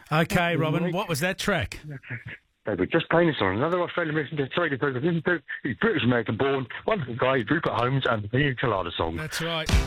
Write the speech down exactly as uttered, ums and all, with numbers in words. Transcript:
Okay, Robin, what was that track? They were just playing this on another Australian American sorry, he's British American born, wonderful guy, Rupert Holmes and the Pina Colada song. That's right.